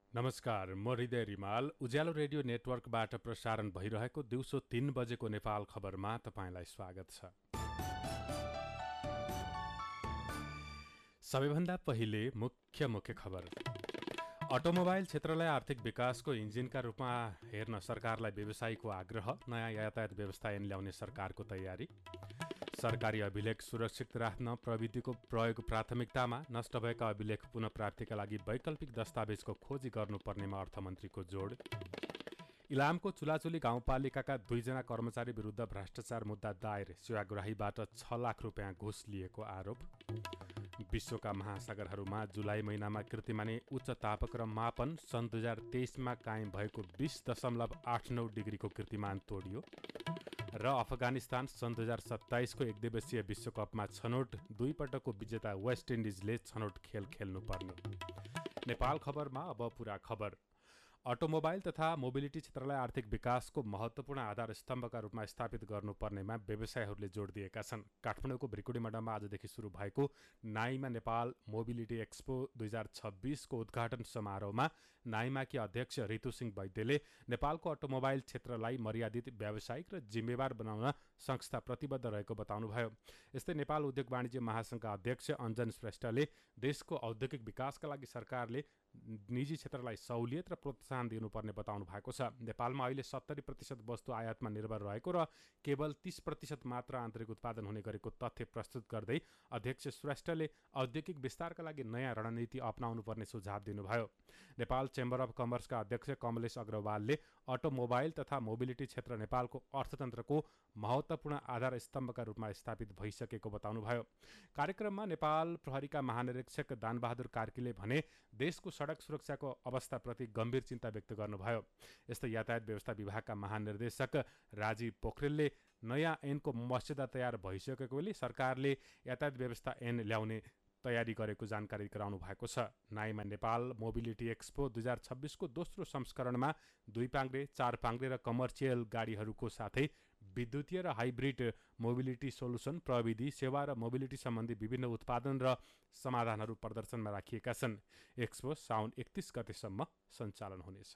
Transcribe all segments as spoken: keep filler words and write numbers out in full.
नमस्कार, म हृदय रिमाल। उज्यालो रेडियो नेटवर्कबाट प्रसारण भइरहेको दिउँसो तीन बजेको नेपाल खबरमा तपाईँलाई स्वागत छ। सबैभन्दा पहिले मुख्य मुख्य खबर। अटोमोबाइल क्षेत्रलाई आर्थिक विकासको इन्जिनका रूपमा हेर्न सरकारलाई व्यवसायीको आग्रह। नयाँ यातायात व्यवस्था ऐन ल्याउने सरकारको तयारी। सरकारी अभिलेख सुरक्षित राख्न प्रविधिको प्रयोग प्राथमिकतामा। नष्ट भएका अभिलेख पुनः प्राप्तिका लागि वैकल्पिक दस्तावेजको खोजी गर्नुपर्नेमा अर्थमन्त्रीको जोड। इलामको चुलाचुली गाउँपालिकाका दुईजना कर्मचारी विरुद्ध भ्रष्टाचार मुद्दा दायर। सेवाग्राहीबाट छ लाख रुपियाँ घुस लिएको आरोप। विश्वका महासागरहरूमा जुलाई महिनामा कीर्तिमाने उच्च तापक्रम मापन। सन् दुई हजार तेइसमा कायम भएको बिस दशमलव आठ नौ डिग्रीको कीर्तिमान तोडियो। र अफगानिस्तान सन् दुई हजार सत्ताइसको एक दिवसीय विश्वकपमा छनौट। दुई पटकको विजेता वेस्ट इन्डिजले छनौट खेल खेल्नुपर्ने। नेपाल खबरमा अब पुरा खबर। अटोमोबाइल तथा मोबिलिटी क्षेत्रलाई आर्थिक विकासको महत्त्वपूर्ण आधार स्तम्भका रूपमा स्थापित गर्नुपर्नेमा व्यवसायीहरूले जोड दिएका छन्। काठमाडौँको भ्रिकुडी मण्डपमा आजदेखि सुरु भएको नाइमा नेपाल मोबिलिटी एक्सपो दुई हजार छब्बिसको उद्घाटन समारोहमा नाइमाकी अध्यक्ष ऋतु सिंह वैद्यले नेपालको अटोमोबाइल क्षेत्रलाई मर्यादित, व्यावसायिक र जिम्मेवार बनाउन संस्था प्रतिबद्ध रहेको बताउनुभयो। यस्तै नेपाल उद्योग वाणिज्य महासङ्घका अध्यक्ष अञ्जन श्रेष्ठले देशको औद्योगिक विकासका लागि सरकारले निजी क्षेत्रलाई सहुलियत र प्रोत्साहन दिनुपर्ने बताउनु भएको छ। नेपालमा अहिले सत्तरी प्रतिशत वस्तु आयातमा निर्भर रहेको र केवल तीस प्रतिशत मात्र आन्तरिक उत्पादन हुने गरेको तथ्य प्रस्तुत गर्दै अध्यक्ष श्रेष्ठले औद्योगिक विस्तारका लागि नयाँ रणनीति अपनाउनु पर्ने सुझाव दिनुभयो। नेपाल चेम्बर अफ कमर्सका अध्यक्ष कमलेश अग्रवालले अटोमोबाइल तथा मोबिलिटी क्षेत्र नेपालको अर्थतन्त्रको महत्त्वपूर्ण आधार स्तम्भका रूपमा स्थापित भइसकेको बताउनुभयो। कार्यक्रममा नेपाल प्रहरीका महानिरीक्षक दानबहादुर कार्कीले भने देशको सडक सुरक्षाको अवस्थाप्रति गम्भीर चिन्ता व्यक्त गर्नुभयो। यस्तै यातायात व्यवस्था विभागका महानिर्देशक राजीव पोखरेलले नयाँ ऐनको मस्यौदा तयार भइसकेकोले सरकारले यातायात व्यवस्था ऐन ल्याउने तयारी गरेको जानकारी गराउनु भएको छ। नाइमा नेपाल मोबिलिटी एक्सपो दुई हजार छब्बिसको दोस्रो संस्करणमा दुई पाङ्ग्रे, चार पाङ्ग्रे र कमर्सियल गाडीहरूको साथै विद्युतीय र हाइब्रिड मोबिलिटी सोलुसन, प्रविधि, सेवा र मोबिलिटी सम्बन्धी विभिन्न उत्पादन र समाधानहरू प्रदर्शनमा राखिएका छन्। एक्सपो साउन एकतिस गतेसम्म सञ्चालन हुनेछ।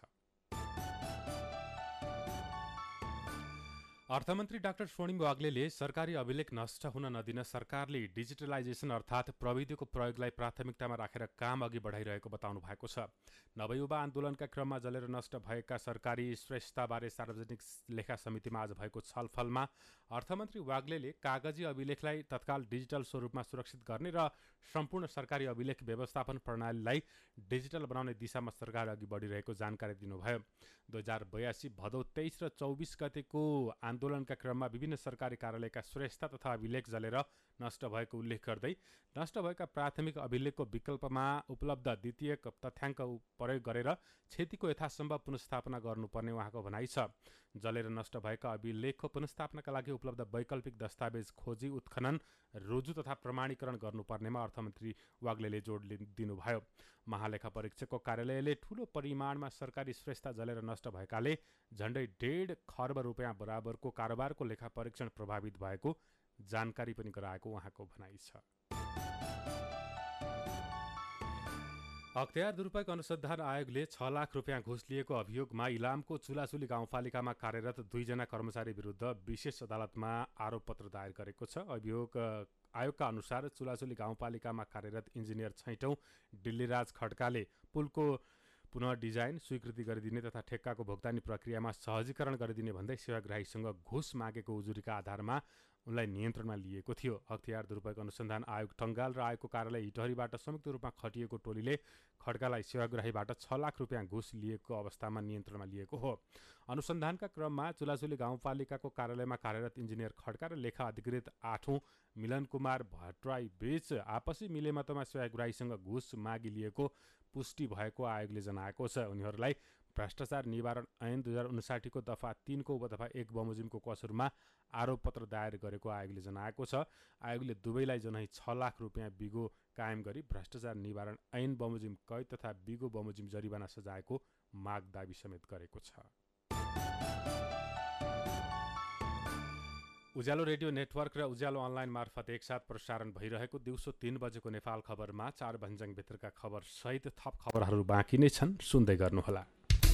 अर्थमन्त्री डाक्टर स्वर्णिम वाग्लेले सरकारी अभिलेख नष्ट हुन नदिन सरकारले डिजिटलाइजेसन अर्थात् प्रविधिको प्रयोगलाई प्राथमिकतामा राखेर काम अघि बढाइरहेको बताउनु भएको छ। नवयुवा आन्दोलनका क्रममा जलेर नष्ट भएका सरकारी श्रेष्ठताबारे सार्वजनिक लेखा समितिमा आज भएको छलफलमा अर्थमन्त्री वाग्लेले कागजी अभिलेखलाई तत्काल डिजिटल स्वरूपमा सुरक्षित गर्ने र सम्पूर्ण सरकारी अभिलेख व्यवस्थापन प्रणालीलाई डिजिटल बनाउने दिशामा सरकार अघि बढिरहेको जानकारी दिनुभयो। दुई हजार बयासी भदौ तेइस र चौबिस गतेको आन्दोलनका क्रममा विभिन्न सरकारी कार्यालयका श्रेष्ठता तथा अभिलेख जलेर नष्ट भएको उल्लेख गर्दै नष्ट भएका प्राथमिक अभिलेखको विकल्पमा उपलब्ध द्वितीय तथ्याङ्क प्रयोग गरेर क्षतिको यथासम्भव पुनर्स्थापना गर्नुपर्ने उहाँको भनाइ छ। जलेर नष्ट भएका अभिलेखको पुनर्स्थापनाका लागि उपलब्ध वैकल्पिक दस्तावेज खोजी, उत्खनन, रुजु तथा प्रमाणीकरण गर्नुपर्नेमा अर्थमन्त्री वाग्लेले जोड दिनुभयो। महालेखा परीक्षकको कार्यालयले ठूलो परिमाणमा सरकारी श्रेष्ठता जलेर नष्ट भएकाले झण्डै डेढ खर्ब रुपियाँ बराबरको कारोबारको लेखा परीक्षण प्रभावित भएको जानकारी पनि गराएको उहाँको भनाइ छ। अख्तियार दुरुपयोग अनुसन्धान आयोगले छ लाख रुपियाँ घुस लिएको अभियोगमा इलामको चुलाचुली गाउँपालिकामा कार्यरत दुईजना कर्मचारी विरुद्ध विशेष अदालतमा आरोपपत्र दायर गरेको छ। अभियोग आयोगका अनुसार चुलाचुली गाउँपालिकामा कार्यरत इन्जिनियर छैटौँ डिल्लीराज खड्काले पुलको पुनः डिजाइन, स्वीकृति गरिदिने तथा ठेक्काको भुक्तानी प्रक्रियामा सहजीकरण गरिदिने भन्दै सेवाग्राहीसँग घुस मागेको उजुरीका आधारमा उनलाई नियन्त्रणमा लिएको थियो। अख्तियार दुरुपयोग अनुसन्धान आयोग टङ्गाल र आयोगको कार्यालय इटहरीबाट संयुक्त रूपमा खटिएको टोलीले खड्कालाई सेवाग्राहीबाट छ लाख रुपियाँ घुस लिएको अवस्थामा नियन्त्रणमा लिएको हो। अनुसन्धानका क्रममा चुलाचुली गाउँपालिकाको कार्यालयमा कार्यरत इन्जिनियर खड्का र लेखा अधिकृत आठौँ मिलन कुमार भट्टराई बीच आपसी मिलेमतोमा सेवाग्राहीसँग घुस मागी लिएको पुष्टि भएको आयोगले जनाएको छ। उनीहरूलाई भ्रष्टाचार निवारण ऐन दुई हजार उन्साठीको दफा तीनको उपदफा एक बमोजिमको कसुरमा आरोपपत्र दायर गरेको आयोगले जनाएको छ। आयोगले दुवैलाई जनै छ लाख रुपियाँ बिगो कायम गरी भ्रष्टाचार निवारण ऐन बमोजिम कैद तथा बिगो बमोजिम जरिवाना सजायको माग दाबी समेत गरेको छ। उज्यालो रेडियो नेटवर्क र उज्यालो अनलाइन मार्फत एकसाथ प्रसारण भइरहेको दिउँसो तीन बजेको नेपाल खबरमा चार भन्ज्याङभित्रका खबर सहित थप खबरहरू बाँकी नै छन्, सुन्दै गर्नुहोला।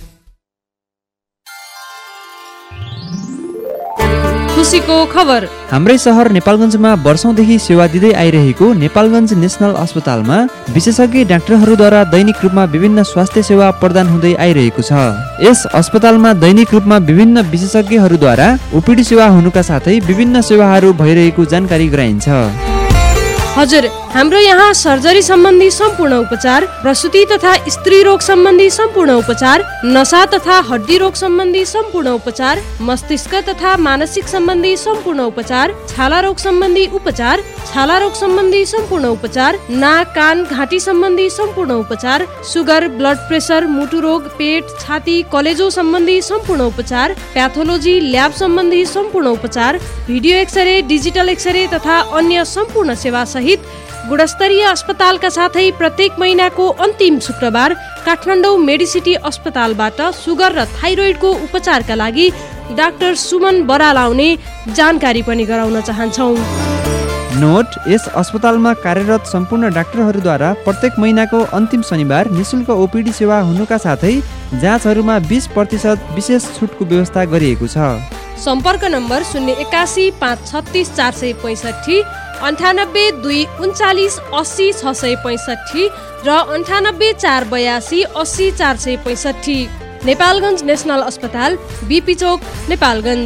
खुसीको खबर। हाम्रै सहर नेपालगञ्जमा वर्षौंदेखि सेवा दिँदै आइरहेको नेपालगञ्ज नेसनल अस्पतालमा विशेषज्ञ डाक्टरहरूद्वारा दैनिक रूपमा विभिन्न स्वास्थ्य सेवा प्रदान हुँदै आइरहेको छ। यस अस्पतालमा दैनिक रूपमा विभिन्न विशेषज्ञहरूद्वारा ओपीडी सेवा हुनुका साथै विभिन्न सेवाहरू भइरहेको जानकारी गराइन्छ। हजुर, हाम्रो यहाँ सर्जरी सम्बन्धी सम्पूर्ण उपचार, प्रसुति तथा स्त्री रोग सम्बन्धी सम्पूर्ण उपचार, नसा तथा हड्डी रोग सम्बन्धी सम्पूर्ण उपचार, मस्तिष्क तथा मानसिक सम्बन्धी सम्पूर्ण उपचार, छाला रोग सम्बन्धी उपचार, छाला रोग सम्बन्धी सम्पूर्ण उपचार, नाक कान घाँटी सम्बन्धी सम्पूर्ण उपचार, सुगर, ब्लड प्रेसर, मुटु रोग, पेट, छाती, कलेजो सम्बन्धी सम्पूर्ण उपचार, प्याथोलोजी, ल्याब सम्बन्धी सम्पूर्ण उपचार, भिडियो एक्सरे, डिजिटल एक्सरे तथा अन्य सम्पूर्ण सेवा सहित गुणस्तरीय अस्पतालका साथै प्रत्येक महिनाको अन्तिम शुक्रबार काठमाडौँ मेडिसिटी अस्पतालबाट सुगर र थाइरोइडको उपचारका लागि डाक्टर सुमन बराल आउने जानकारी पनि गराउन चाहन्छौँ। नोट, यस अस्पतालमा कार्यरत सम्पूर्ण डाक्टरहरूद्वारा प्रत्येक महिनाको अन्तिम शनिबार निशुल्क ओपीडी सेवा हुनुका साथै जाँचहरूमा बीस प्रतिशत विशेष छुटको व्यवस्था गरिएको छ। सम्पर्क नम्बर शून्य एकासी पाँच छत्तिस चार सय पैँसठी, अन्ठानब्बे दुई उन्चालिस अस्सी छ सय पैँसठी र अन्ठानब्बे चार बयासी अस्सी चार सय पैँसठी। नेपालगञ्ज नेसनल अस्पताल, बीपी चौक, नेपालगञ्ज।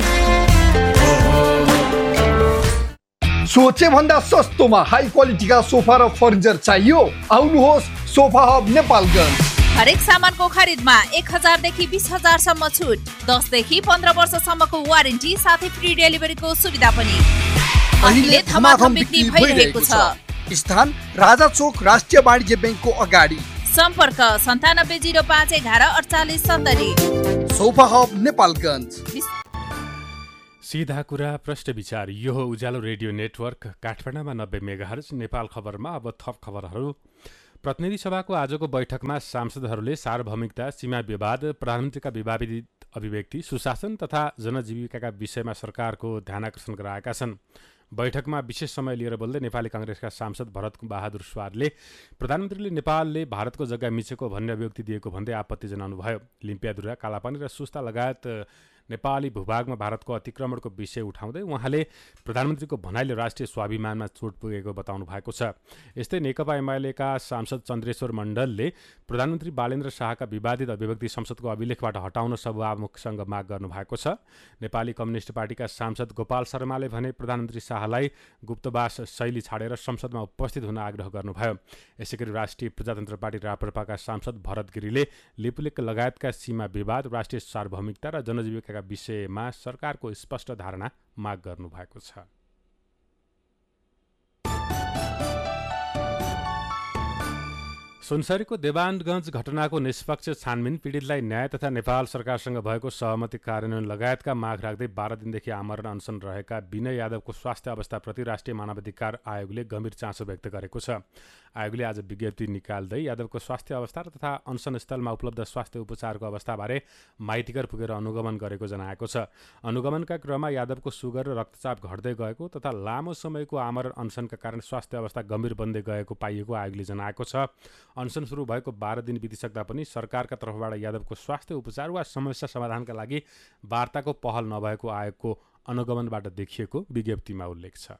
सोचे भन्दा सस्तोमा हाई क्वालिटीका सोफा र फर्निचर चाहियो? आउनुहोस् सोफा हब नेपालगञ्ज। हरेक सामानको खरिदमा एक हजारदेखि बिस हजारसम्म छुट, दसदेखि पन्ध्र वर्षसम्मको वारेन्टी साथै फ्री डेलिभरीको सुविधा पनि। अहिले धमाधम बिक्री भइरहेको छ। स्थान राजा चोक राष्ट्रिय वाणिज्य ब्याङ्कको अगाडि। सम्पर्क सन्तानब्बे जिरो पाँच एघार अडचालिस सत्तरी। Sofa hub Nepalgunj. सीधा कुरा प्रश्न विचार, यो हो उज्यालो रेडियो नेटवर्क काठमाडौँमा नब्बे मेगाहर्ज। नेपाल खबरमा अब थप खबरहरू। प्रतिनिधि सभाको आजको बैठकमा सांसदहरूले सार्वभौमिकता, सीमा विवाद, प्रधानमन्त्रीका विवादित अभिव्यक्ति, सुशासन तथा जनजीविकाका विषयमा सरकारको ध्यानाकर्षण गराएका छन्। बैठकमा विशेष समय लिएर बोल्दै नेपाली काङ्ग्रेसका सांसद भरत बहादुर स्वारले प्रधानमन्त्रीले नेपालले भारतको जग्गा मिचेको भन्ने अभिव्यक्ति दिएको भन्दै आपत्ति जनाउनुभयो। लिम्पियाधुरा, कालापानी र सुस्ता लगायत नेपाली भूभागमा भारतको अतिक्रमणको विषय उठाउँदै उहाँले प्रधानमन्त्रीको भनाइले राष्ट्रिय स्वाभिमानमा चोट पुगेको बताउनु भएको छ। यस्तै नेकपा एमालेका सांसद चन्द्रेश्वर मण्डलले प्रधानमन्त्री बालेन्द्र शाहका विवादित अभिव्यक्ति संसदको अभिलेखबाट हटाउन सभामुखसँग माग गर्नुभएको छ। नेपाली कम्युनिस्ट पार्टीका सांसद गोपाल शर्माले भने प्रधानमन्त्री शाहलाई गुप्तवास शैली छाडेर संसदमा उपस्थित हुन आग्रह गर्नुभयो। यसैगरी राष्ट्रिय प्रजातन्त्र पार्टी राप्रपाका सांसद भरत गिरीले लिपुलेक लगायतका सीमा विवाद, राष्ट्रिय सार्वभौमिकता र जनजीविका विषयमा सरकारको स्पष्ट धारणा माग गर्नुभएको छ। सुनसरीको देवानगञ्ज घटनाको निष्पक्ष छानबिन, पीडितलाई न्याय तथा नेपाल सरकारसँग भएको सहमति कार्यान्वयन लगायतका माग राख्दै बाह्र दिनदेखि आमरण अनसन रहेका विनय यादवको स्वास्थ्य अवस्थाप्रति राष्ट्रिय मानवाधिकार आयोगले गम्भीर चासो व्यक्त गरेको छ। आयोगले आज विज्ञप्ति निकाल्दै यादवको स्वास्थ्य अवस्था तथा अनसनस्थलमा उपलब्ध स्वास्थ्य उपचारको अवस्थाबारे माइतीघर पुगेर अनुगमन गरेको जनाएको छ। अनुगमनका क्रममा यादवको सुगर र रक्तचाप घट्दै गएको तथा लामो समयको आमरण अनसनका कारण स्वास्थ्य अवस्था गम्भीर बन्दै गएको पाइएको आयोगले जनाएको छ। अनसन सुरु भएको बाह्र दिन बितिसक्दा पनि सरकारका तर्फबाट यादवको स्वास्थ्य उपचार वा समस्या समाधानका लागि वार्ताको पहल नभएको आयोगको अनुगमनबाट देखिएको विज्ञप्तिमा उल्लेख छ।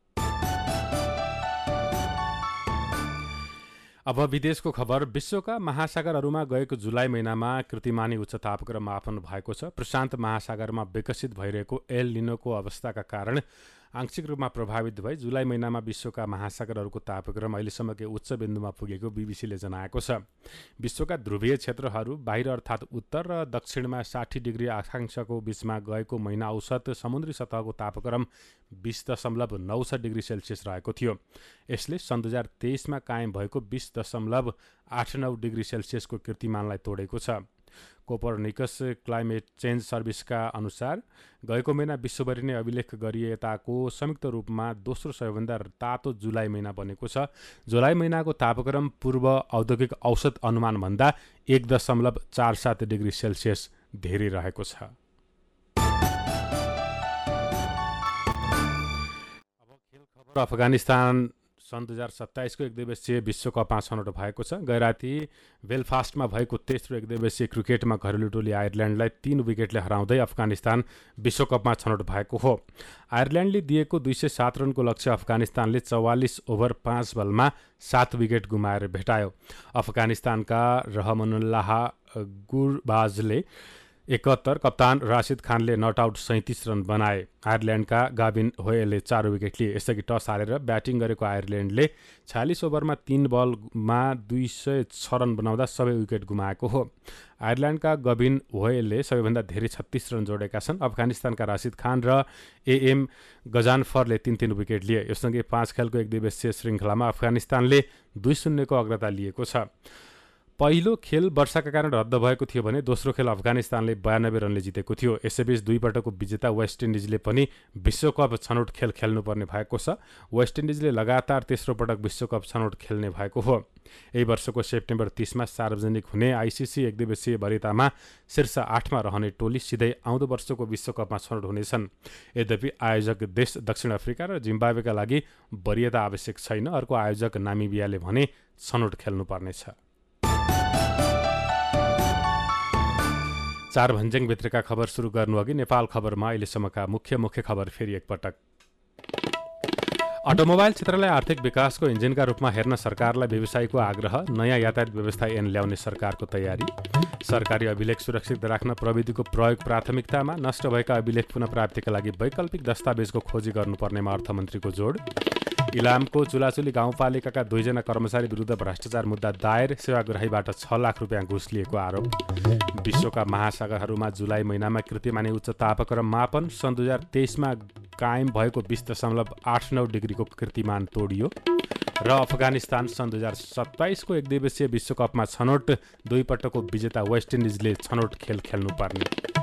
अब विदेशको खबर। विश्वका महासागरहरूमा गएको जुलाई महिनामा कीर्तिमानी उच्च तापक्रम मापन भएको छ। प्रशान्त महासागरमा विकसित भइरहेको एल निनोको अवस्थाका कारण आंशिक रूपमा प्रभावित भई जुलाई महिनामा विश्वका महासागरहरूको तापक्रम अहिलेसम्मकै उच्च बिन्दुमा पुगेको बीबीसीले जनाएको छ। विश्वका ध्रुवीय क्षेत्रहरू बाहिर अर्थात् उत्तर र दक्षिणमा साठी डिग्री अक्षांशको बीचमा गएको महिना औसत समुद्री सतहको तापक्रम बीस दशमलव नौ छ डिग्री सेल्सियस रहेको थियो। यसले सन् दुई हजार तेइसमा कायम भएको बीस दशमलव आठ नौ डिग्री सेल्सियसको कीर्तिमानलाई तोडेको छ। कोपरनिकस क्लाइमेट चेन्ज सर्भिसका अनुसार गएको महिना विश्वभरि नै अभिलेख गरिएताको संयुक्त रूपमा दोस्रो सबैभन्दा तातो जुलाई महिना बनेको छ। जुलाई महिनाको तापक्रम पूर्व औद्योगिक औसत अनुमानभन्दा एक दशमलव चार सात डिग्री सेल्सियस धेरै रहेको छ। अफगानिस्तान सन् दुई हजार सत्ताइसको एक दिवसीय विश्वकपमा छनौट भएको छ। गैराती बेलफास्टमा भएको तेस्रो एक दिवसीय क्रिकेटमा घरेलु टोली आयरल्यान्डलाई तीन विकेटले हराउँदै अफगानिस्तान विश्वकपमा छनौट भएको हो। आयरल्यान्डले दिएको दुई सय सात रनको लक्ष्य अफगानिस्तानले चौवालिस ओभर पाँच बलमा सात विकेट गुमाएर भेटायो। अफगानिस्तानका रहमनुल्लाह गुरबाजले एकहत्तर, कप्तान राशिद खानले नट आउट सैँतिस रन बनाए। आयरल्यान्डका गाभिन होयले चार विकेट लिए। यसअघि टस हारेर ब्याटिङ गरेको आयरल्यान्डले छयालिस ओभरमा तीन बलमा दुई सय छ रन बनाउँदा सबै विकेट गुमाएको हो। आयरल्यान्डका गभिन होयले सबैभन्दा धेरै छत्तिस रन जोडेका छन्। अफगानिस्तानका राशिद खान र एएम गजानफरले तीन तीन विकेट लिए। योसँगै पाँच खेलको एक दिवसीय श्रृङ्खलामा अफगानिस्तानले दुई शून्यको अग्रता लिएको छ। पहिलो खेल वर्षाका कारण रद्द भएको थियो भने दोस्रो खेल अफगानिस्तानले बयानब्बे रनले जितेको थियो। यसैबीच दुई पटकको विजेता वेस्ट इन्डिजले पनि विश्वकप छनौट खेल खेल्नुपर्ने भएको छ। वेस्ट इन्डिजले लगातार तेस्रो पटक विश्वकप छनौट खेल्ने भएको हो। यही वर्षको सेप्टेम्बर तीसमा सार्वजनिक हुने आइसिसी एक दिवसीय वरियतामा शीर्ष आठमा रहने टोली सिधै आउँदो वर्षको विश्वकपमा छनौट हुनेछन्। यद्यपि आयोजक देश दक्षिण अफ्रिका र जिम्बाब्वेका लागि वरियता आवश्यक छैन। अर्को आयोजक नामिबियाले भने छनौट खेल्नुपर्नेछ। चार भन्ज्याङभित्रका खबर सुरु गर्नुअघि नेपाल खबरमा अहिलेसम्मका मुख्य मुख्य खबर फेरि एकपटक। अटोमोबाइल क्षेत्रलाई आर्थिक विकासको इन्जिनका रूपमा हेर्न सरकारलाई व्यवसायीको आग्रह। नयाँ यातायात व्यवस्था ऐन ल्याउने सरकारको तयारी। सरकारी अभिलेख सुरक्षित राख्न प्रविधिको प्रयोग प्राथमिकतामा। नष्ट भएका अभिलेख पुनः प्राप्तिका लागि वैकल्पिक दस्तावेजको खोजी गर्नुपर्नेमा अर्थमन्त्रीको जोड। इलामको चुलाचुली गाउँपालिकाका दुईजना कर्मचारी विरुद्ध भ्रष्टाचार मुद्दा दायर। सेवाग्राहीबाट छ लाख रुपियाँ घुस लिएको आरोप। विश्वका महासागरहरूमा जुलाई महिनामा कीर्तिमानी उच्च तापक्रम मापन। सन् दुई हजार तेइसमा कायम भएको बिस दशमलव आठ नौ डिग्रीको कीर्तिमान तोडियो। र अफगानिस्तान सन् दुई हजार सत्ताइसको एक दिवसीय विश्वकपमा छनौट। दुई पटकको विजेता वेस्ट इन्डिजले छनौट खेल खेल्नुपर्ने।